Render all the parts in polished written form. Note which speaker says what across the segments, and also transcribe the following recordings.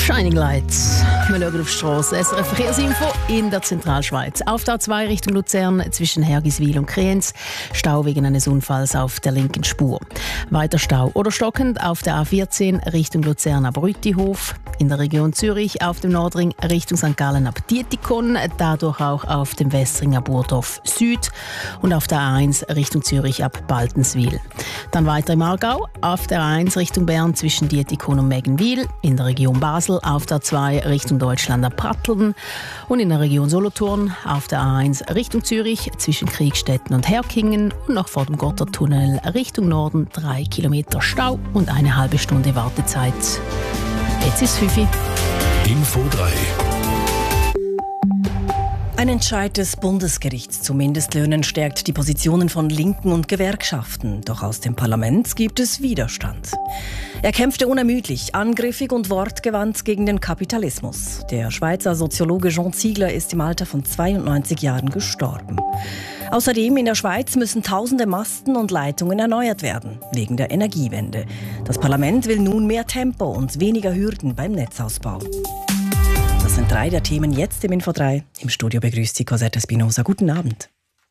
Speaker 1: Shining Lights. Wir schauen auf die Strasse. SRF Verkehrsinfo in der Zentralschweiz. Auf der A2 Richtung Luzern zwischen Hergiswil und Kriens. Stau wegen eines Unfalls auf der linken Spur. Weiter Stau oder stockend auf der A14 Richtung Luzern ab Rüttihof. In der Region Zürich auf dem Nordring Richtung St. Gallen ab Dietikon. Dadurch auch auf dem Westring ab Burdorf Süd. Und auf der A1 Richtung Zürich ab Baltenswil. Dann weiter im Aargau. Auf der A1 Richtung Bern zwischen Dietikon und Meggenwil. In der Region Basel auf der A2 Richtung Deutschland ab Pratteln und in der Region Solothurn auf der A1 Richtung Zürich zwischen Kriegstetten und Herkingen und noch vor dem Gotthardtunnel Richtung Norden 3 Kilometer Stau und eine halbe Stunde Wartezeit. Jetzt ist 5 Uhr.
Speaker 2: Info 3.
Speaker 3: Ein Entscheid des Bundesgerichts zu Mindestlöhnen stärkt die Positionen von Linken und Gewerkschaften. Doch aus dem Parlament gibt es Widerstand. Er kämpfte unermüdlich, angriffig und wortgewandt gegen den Kapitalismus. Der Schweizer Soziologe Jean Ziegler ist im Alter von 92 Jahren gestorben. Außerdem in der Schweiz müssen tausende Masten und Leitungen erneuert werden, wegen der Energiewende. Das Parlament will nun mehr Tempo und weniger Hürden beim Netzausbau. Das sind 3 der Themen jetzt im Info 3. Im Studio begrüßt Sie Cosette Espinosa. Guten Abend.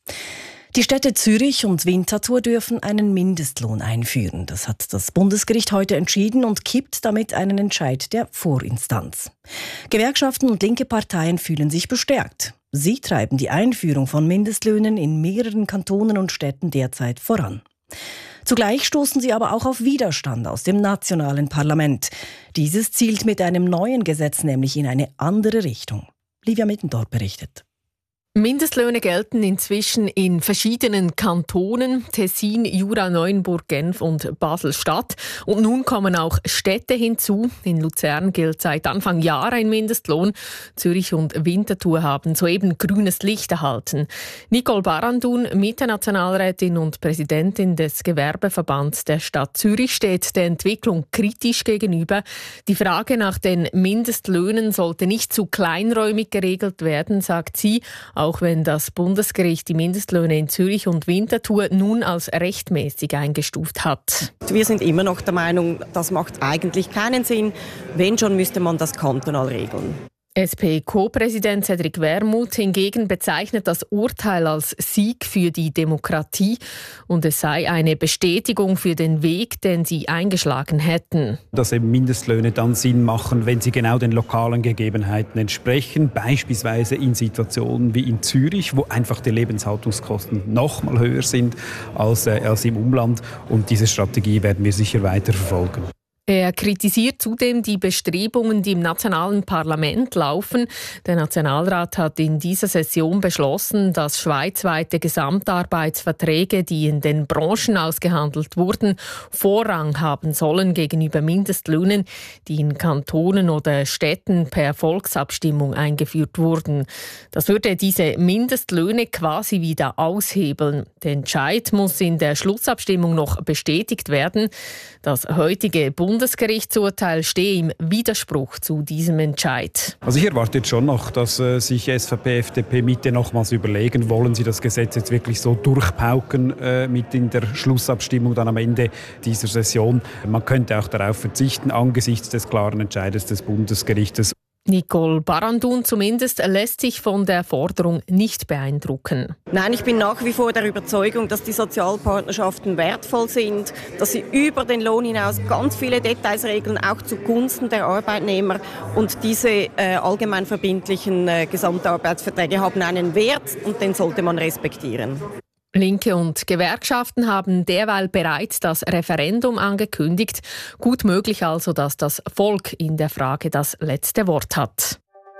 Speaker 3: Die Städte Zürich und Winterthur dürfen einen Mindestlohn einführen. Das hat das Bundesgericht heute entschieden und kippt damit einen Entscheid der Vorinstanz. Gewerkschaften und linke Parteien fühlen sich bestärkt. Sie treiben die Einführung von Mindestlöhnen in mehreren Kantonen und Städten derzeit voran. Zugleich stoßen sie aber auch auf Widerstand aus dem nationalen Parlament. Dieses zielt mit einem neuen Gesetz nämlich in eine andere Richtung. Livia Mittendorf berichtet.
Speaker 4: Mindestlöhne gelten inzwischen in verschiedenen Kantonen, Tessin, Jura, Neuenburg, Genf und Basel-Stadt. Und nun kommen auch Städte hinzu. In Luzern gilt seit Anfang Jahr ein Mindestlohn. Zürich und Winterthur haben soeben grünes Licht erhalten. Nicole Barandun, Mitte-Nationalrätin und Präsidentin des Gewerbeverbands der Stadt Zürich, steht der Entwicklung kritisch gegenüber. Die Frage nach den Mindestlöhnen sollte nicht zu kleinräumig geregelt werden, sagt sie, auch wenn das Bundesgericht die Mindestlöhne in Zürich und Winterthur nun als rechtmäßig eingestuft hat.
Speaker 5: Wir sind immer noch der Meinung, das macht eigentlich keinen Sinn. Wenn schon, müsste man das kantonal regeln.
Speaker 4: SP-Co-Präsident Cedric Wermuth hingegen bezeichnet das Urteil als Sieg für die Demokratie und es sei eine Bestätigung für den Weg, den sie eingeschlagen hätten.
Speaker 6: Dass eben Mindestlöhne dann Sinn machen, wenn sie genau den lokalen Gegebenheiten entsprechen, beispielsweise in Situationen wie in Zürich, wo einfach die Lebenshaltungskosten noch mal höher sind als im Umland. Und diese Strategie werden wir sicher weiter verfolgen.
Speaker 4: Er kritisiert zudem die Bestrebungen, die im nationalen Parlament laufen. Der Nationalrat hat in dieser Session beschlossen, dass schweizweite Gesamtarbeitsverträge, die in den Branchen ausgehandelt wurden, Vorrang haben sollen gegenüber Mindestlöhnen, die in Kantonen oder Städten per Volksabstimmung eingeführt wurden. Das würde diese Mindestlöhne quasi wieder aushebeln. Der Entscheid muss in der Schlussabstimmung noch bestätigt werden. Das heutige Bundesgerichtsurteil stehe im Widerspruch zu diesem Entscheid.
Speaker 6: Also ich erwarte jetzt schon noch, dass sich SVP, FDP, Mitte nochmals überlegen, wollen sie das Gesetz jetzt wirklich so durchpauken mit in der Schlussabstimmung dann am Ende dieser Session. Man könnte auch darauf verzichten angesichts des klaren Entscheides des Bundesgerichtes.
Speaker 4: Nicole Barandun zumindest lässt sich von der Forderung nicht beeindrucken.
Speaker 5: Nein, ich bin nach wie vor der Überzeugung, dass die Sozialpartnerschaften wertvoll sind, dass sie über den Lohn hinaus ganz viele Details regeln, auch zugunsten der Arbeitnehmer. Und diese allgemein verbindlichen Gesamtarbeitsverträge haben einen Wert und den sollte man respektieren.
Speaker 4: Linke und Gewerkschaften haben derweil bereits das Referendum angekündigt. Gut möglich also, dass das Volk in der Frage das letzte Wort hat.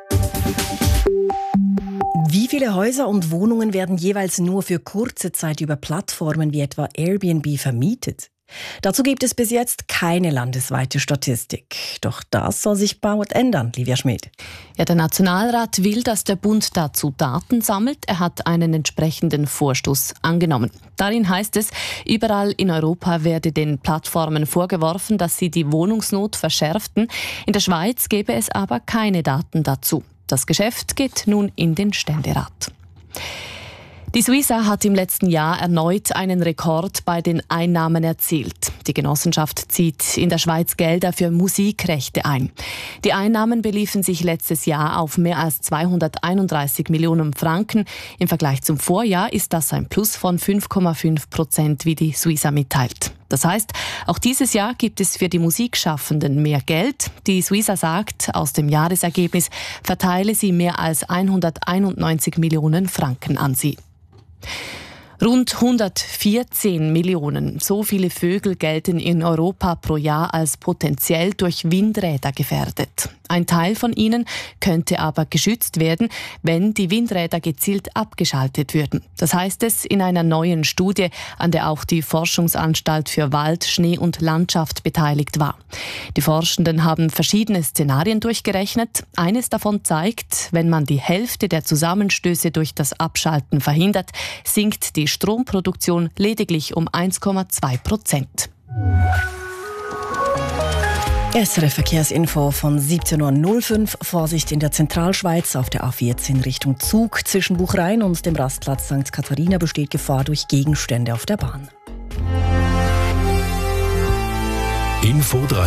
Speaker 3: Wie viele Häuser und Wohnungen werden jeweils nur für kurze Zeit über Plattformen wie etwa Airbnb vermietet? Dazu gibt es bis jetzt keine landesweite Statistik. Doch das soll sich bald ändern, Livia Schmid.
Speaker 7: Ja, der Nationalrat will, dass der Bund dazu Daten sammelt. Er hat einen entsprechenden Vorstoß angenommen. Darin heißt es, überall in Europa werde den Plattformen vorgeworfen, dass sie die Wohnungsnot verschärften. In der Schweiz gäbe es aber keine Daten dazu. Das Geschäft geht nun in den Ständerat. Die Suiza hat im letzten Jahr erneut einen Rekord bei den Einnahmen erzielt. Die Genossenschaft zieht in der Schweiz Gelder für Musikrechte ein. Die Einnahmen beliefen sich letztes Jahr auf mehr als 231 Millionen Franken. Im Vergleich zum Vorjahr ist das ein Plus von 5,5%, wie die Suiza mitteilt. Das heißt, auch dieses Jahr gibt es für die Musikschaffenden mehr Geld. Die Suiza sagt, aus dem Jahresergebnis verteile sie mehr als 191 Millionen Franken an sie. Rund 114 Millionen. So viele Vögel gelten in Europa pro Jahr als potenziell durch Windräder gefährdet. Ein Teil von ihnen könnte aber geschützt werden, wenn die Windräder gezielt abgeschaltet würden. Das heißt es in einer neuen Studie, an der auch die Forschungsanstalt für Wald, Schnee und Landschaft beteiligt war. Die Forschenden haben verschiedene Szenarien durchgerechnet. Eines davon zeigt, wenn man die Hälfte der Zusammenstöße durch das Abschalten verhindert, sinkt die Stromproduktion lediglich um 1,2%.
Speaker 3: SRF Verkehrsinfo von 17.05 Uhr. Vorsicht in der Zentralschweiz auf der A14 Richtung Zug. Zwischen Buchrain und dem Rastplatz St. Katharina besteht Gefahr durch Gegenstände auf der Bahn.
Speaker 2: Info 3.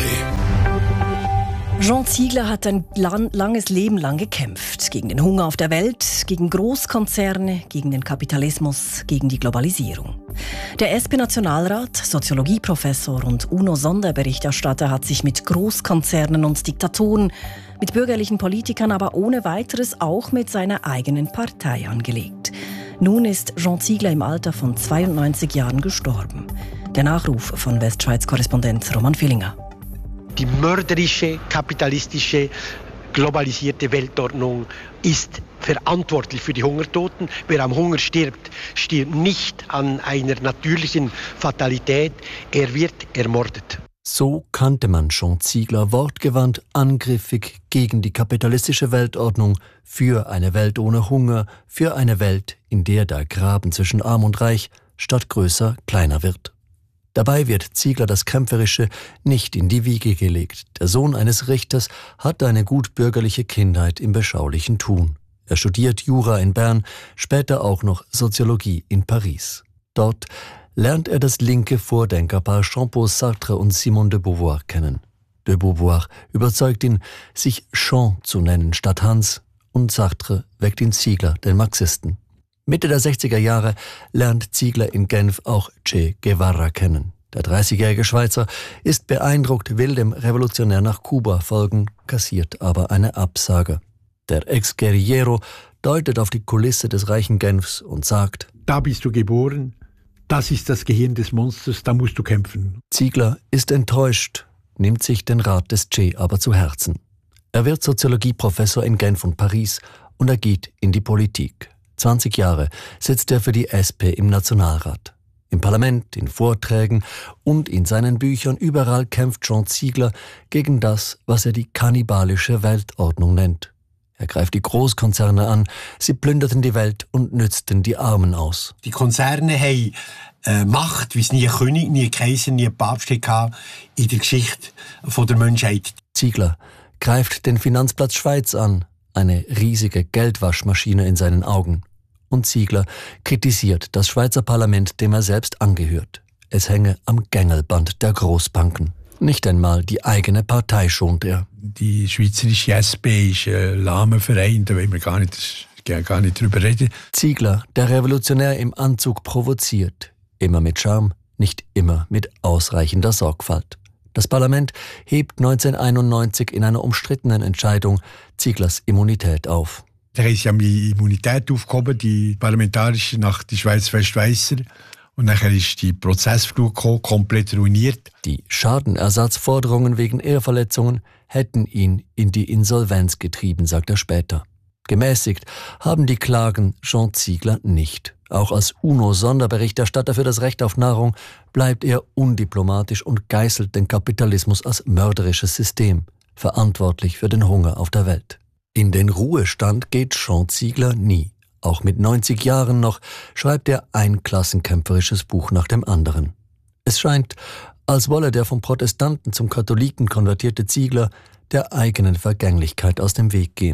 Speaker 3: Jean Ziegler hat ein langes Leben lang gekämpft. Gegen den Hunger auf der Welt, gegen Großkonzerne, gegen den Kapitalismus, gegen die Globalisierung. Der SP-Nationalrat, Soziologieprofessor und UNO-Sonderberichterstatter hat sich mit Großkonzernen und Diktatoren, mit bürgerlichen Politikern, aber ohne weiteres auch mit seiner eigenen Partei angelegt. Nun ist Jean Ziegler im Alter von 92 Jahren gestorben. Der Nachruf von Westschweiz-Korrespondent Roman Villinger.
Speaker 8: Die mörderische, kapitalistische, globalisierte Weltordnung ist verantwortlich für die Hungertoten. Wer am Hunger stirbt, stirbt nicht an einer natürlichen Fatalität. Er wird ermordet.
Speaker 9: So kannte man Jean Ziegler wortgewandt, angriffig gegen die kapitalistische Weltordnung, für eine Welt ohne Hunger, für eine Welt, in der der Graben zwischen Arm und Reich statt größer kleiner wird. Dabei wird Ziegler das Kämpferische nicht in die Wiege gelegt. Der Sohn eines Richters hat eine gutbürgerliche Kindheit im beschaulichen Tun. Er studiert Jura in Bern, später auch noch Soziologie in Paris. Dort lernt er das linke Vordenkerpaar Jean-Paul Sartre und Simone de Beauvoir kennen. De Beauvoir überzeugt ihn, sich Jean zu nennen statt Hans, und Sartre weckt in Ziegler, den Marxisten. Mitte der 60er Jahre lernt Ziegler in Genf auch Che Guevara kennen. Der 30-jährige Schweizer ist beeindruckt, will dem Revolutionär nach Kuba folgen, kassiert aber eine Absage. Der Ex-Guerillero deutet auf die Kulisse des reichen Genfs und sagt:
Speaker 10: Da bist du geboren, das ist das Gehirn des Monsters, da musst du kämpfen.
Speaker 9: Ziegler ist enttäuscht, nimmt sich den Rat des Che aber zu Herzen. Er wird Soziologieprofessor in Genf und Paris und er geht in die Politik. 20 Jahre sitzt er für die SP im Nationalrat. Im Parlament, in Vorträgen und in seinen Büchern überall kämpft Jean Ziegler gegen das, was er die kannibalische Weltordnung nennt. Er greift die Großkonzerne an, sie plünderten die Welt und nützten die Armen aus.
Speaker 11: Die Konzerne haben Macht, wie es nie König, nie Kaiser, nie Papst hatte in der Geschichte der Menschheit.
Speaker 9: Ziegler greift den Finanzplatz Schweiz an, eine riesige Geldwaschmaschine in seinen Augen. Und Ziegler kritisiert das Schweizer Parlament, dem er selbst angehört. Es hänge am Gängelband der Großbanken. Nicht einmal die eigene Partei schont er.
Speaker 10: Die schweizerische SP ist ein lahmer Verein, da will man gar nicht drüber reden.
Speaker 9: Ziegler, der Revolutionär im Anzug, provoziert. Immer mit Charme, nicht immer mit ausreichender Sorgfalt. Das Parlament hebt 1991 in einer umstrittenen Entscheidung Zieglers Immunität auf.
Speaker 10: Da haben sie die Immunität aufgehoben, die parlamentarische, nach der Schweiz-Westschweizer. Und nachher ist die Prozessflug gekommen, komplett ruiniert.
Speaker 9: Die Schadenersatzforderungen wegen Eheverletzungen hätten ihn in die Insolvenz getrieben, sagt er später. Gemäßigt haben die Klagen Jean Ziegler nicht. Auch als UNO-Sonderberichterstatter für das Recht auf Nahrung bleibt er undiplomatisch und geißelt den Kapitalismus als mörderisches System, verantwortlich für den Hunger auf der Welt. In den Ruhestand geht Jean Ziegler nie. Auch mit 90 Jahren noch schreibt er ein klassenkämpferisches Buch nach dem anderen. Es scheint, als wolle der vom Protestanten zum Katholiken konvertierte Ziegler der eigenen Vergänglichkeit aus dem Weg gehen.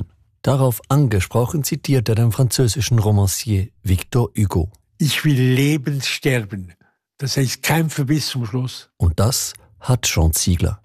Speaker 9: Darauf angesprochen zitiert er den französischen Romancier Victor Hugo.
Speaker 10: Ich will lebend sterben. Das heißt kämpfen bis zum Schluss.
Speaker 9: Und das hat Jean Ziegler.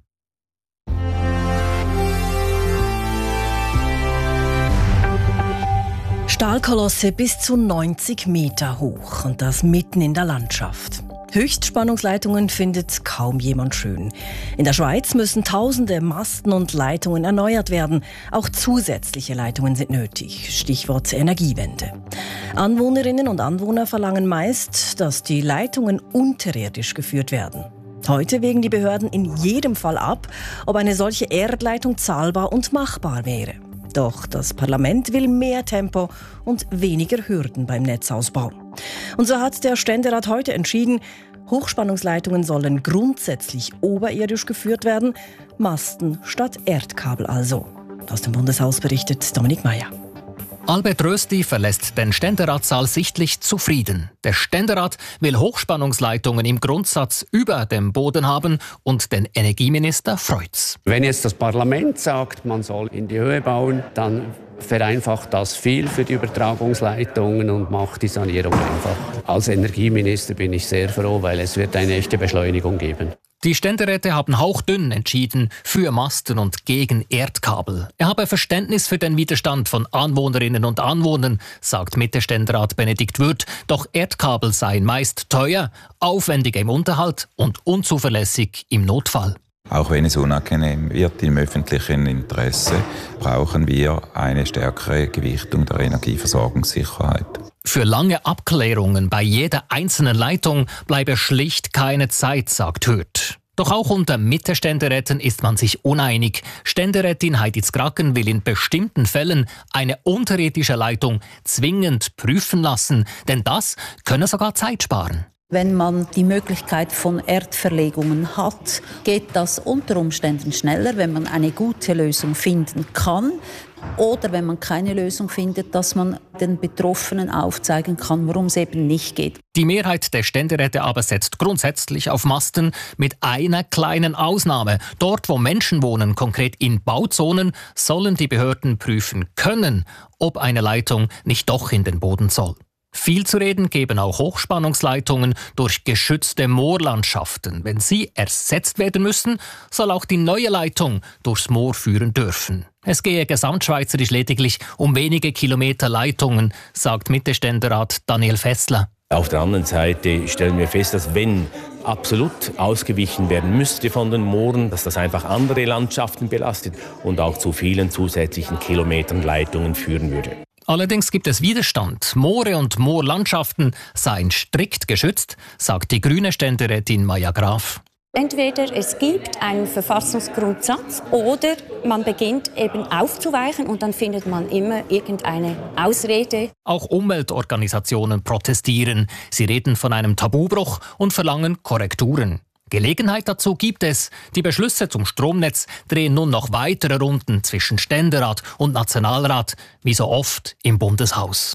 Speaker 3: Stahlkolosse bis zu 90 Meter hoch und das mitten in der Landschaft. Höchstspannungsleitungen findet kaum jemand schön. In der Schweiz müssen tausende Masten und Leitungen erneuert werden. Auch zusätzliche Leitungen sind nötig. Stichwort Energiewende. Anwohnerinnen und Anwohner verlangen meist, dass die Leitungen unterirdisch geführt werden. Heute wägen die Behörden in jedem Fall ab, ob eine solche Erdleitung zahlbar und machbar wäre. Doch das Parlament will mehr Tempo und weniger Hürden beim Netzausbau. Und so hat der Ständerat heute entschieden, Hochspannungsleitungen sollen grundsätzlich oberirdisch geführt werden, Masten statt Erdkabel also. Aus dem Bundeshaus berichtet Dominik Meyer.
Speaker 12: Albert Rösti verlässt den Ständeratssaal sichtlich zufrieden. Der Ständerat will Hochspannungsleitungen im Grundsatz über dem Boden haben und den Energieminister freut's.
Speaker 13: Wenn jetzt das Parlament sagt, man soll in die Höhe bauen, dann vereinfacht das viel für die Übertragungsleitungen und macht die Sanierung einfach. Als Energieminister bin ich sehr froh, weil es wird eine echte Beschleunigung geben.
Speaker 12: Die Ständeräte haben hauchdünn entschieden für Masten und gegen Erdkabel. Er habe Verständnis für den Widerstand von Anwohnerinnen und Anwohnern, sagt Mitte-Ständerat Benedikt Würth. Doch Erdkabel seien meist teuer, aufwendig im Unterhalt und unzuverlässig im Notfall.
Speaker 14: Auch wenn es unangenehm wird im öffentlichen Interesse, brauchen wir eine stärkere Gewichtung der Energieversorgungssicherheit.
Speaker 12: Für lange Abklärungen bei jeder einzelnen Leitung bleibe schlicht keine Zeit, sagt Hürth. Doch auch unter Mitte-Ständeräten ist man sich uneinig. Ständerätin Heidi Zgracken will in bestimmten Fällen eine unterirdische Leitung zwingend prüfen lassen, denn das könne sogar Zeit sparen.
Speaker 15: Wenn man die Möglichkeit von Erdverlegungen hat, geht das unter Umständen schneller, wenn man eine gute Lösung finden kann. Oder wenn man keine Lösung findet, dass man den Betroffenen aufzeigen kann, warum es eben nicht geht.
Speaker 12: Die Mehrheit der Ständeräte aber setzt grundsätzlich auf Masten mit einer kleinen Ausnahme. Dort, wo Menschen wohnen, konkret in Bauzonen, sollen die Behörden prüfen können, ob eine Leitung nicht doch in den Boden soll. Viel zu reden geben auch Hochspannungsleitungen durch geschützte Moorlandschaften. Wenn sie ersetzt werden müssen, soll auch die neue Leitung durchs Moor führen dürfen. Es gehe gesamtschweizerisch lediglich um wenige Kilometer Leitungen, sagt Mitte-Ständerat Daniel Fessler.
Speaker 16: Auf der anderen Seite stellen wir fest, dass wenn absolut ausgewichen werden müsste von den Mooren, dass das einfach andere Landschaften belastet und auch zu vielen zusätzlichen Kilometern Leitungen führen würde.
Speaker 12: Allerdings gibt es Widerstand. Moore und Moorlandschaften seien strikt geschützt, sagt die grüne Ständerätin Maja Graf.
Speaker 17: Entweder es gibt einen Verfassungsgrundsatz oder man beginnt eben aufzuweichen und dann findet man immer irgendeine Ausrede.
Speaker 12: Auch Umweltorganisationen protestieren. Sie reden von einem Tabubruch und verlangen Korrekturen. Gelegenheit dazu gibt es. Die Beschlüsse zum Stromnetz drehen nun noch weitere Runden zwischen Ständerat und Nationalrat, wie so oft im Bundeshaus.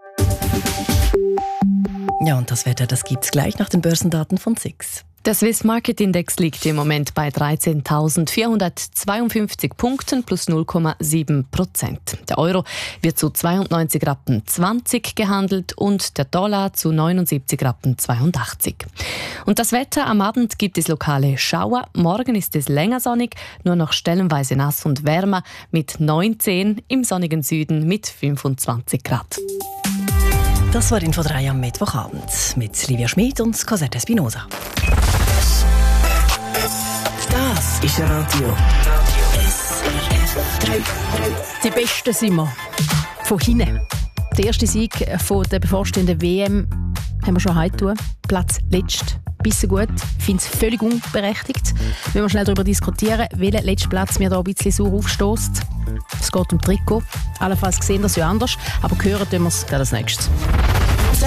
Speaker 3: Ja, und das Wetter, das gibt's gleich nach den Börsendaten von SIX.
Speaker 7: Der Swiss Market Index liegt im Moment bei 13.452 Punkten plus 0,7%. Der Euro wird zu 92,20 Rappen gehandelt und der Dollar zu 79,82 Rappen. Und das Wetter: am Abend gibt es lokale Schauer. Morgen ist es länger sonnig, nur noch stellenweise nass und wärmer mit 19, im sonnigen Süden mit 25 Grad.
Speaker 3: Das war Info 3 am Mittwochabend mit Livia Schmid und Cosette Espinosa.
Speaker 1: Das ist Radio SRF 3. Die Besten sind wir. Von hinten. Der erste Sieg von der bevorstehenden WM haben wir schon heute getan. Platz letzt. Bisschen gut. Ich finde es völlig unberechtigt. Wenn wir schnell darüber diskutieren, welchen letzten Platz mir da ein bisschen sauer aufstößt. Es geht um Trikot. Allenfalls sehen das ja anders, aber hören tun wir es gerade als nächstes.